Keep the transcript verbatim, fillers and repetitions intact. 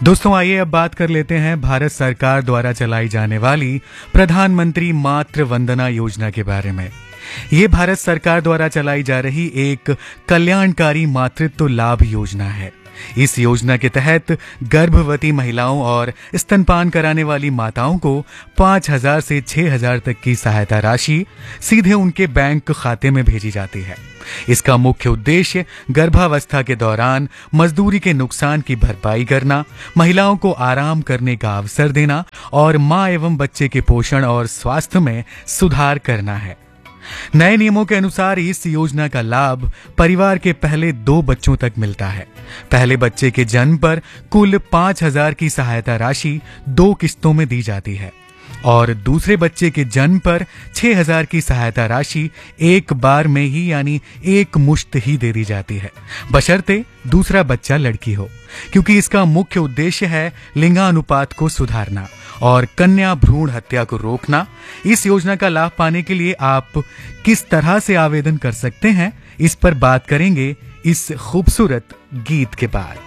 दोस्तों आइए अब बात कर लेते हैं भारत सरकार द्वारा चलाई जाने वाली प्रधानमंत्री मातृ वंदना योजना के बारे में। ये भारत सरकार द्वारा चलाई जा रही एक कल्याणकारी मातृत्व लाभ योजना है। इस योजना के तहत गर्भवती महिलाओं और स्तनपान कराने वाली माताओं को पाँच हजार से छह हजार तक की सहायता राशि सीधे उनके बैंक खाते में भेजी जाती है। इसका मुख्य उद्देश्य गर्भावस्था के दौरान मजदूरी के नुकसान की भरपाई करना, महिलाओं को आराम करने का अवसर देना और मां एवं बच्चे के पोषण और स्वास्थ्य में सुधार करना है। नए नियमों के अनुसार इस योजना का लाभ परिवार के पहले दो बच्चों तक मिलता है। पहले बच्चे के जन्म पर कुल पांच हजार की सहायता राशि दो किस्तों में दी जाती है और दूसरे बच्चे के जन्म पर छह हजार की सहायता राशि एक बार में ही यानी एक मुश्त ही दे दी जाती है, बशर्ते दूसरा बच्चा लड़की हो, क्योंकि इसका मुख्य उद्देश्य है लिंगानुपात को सुधारना और कन्या भ्रूण हत्या को रोकना। इस योजना का लाभ पाने के लिए आप किस तरह से आवेदन कर सकते हैं, इस पर बात करेंगे इस खूबसूरत गीत के बाद।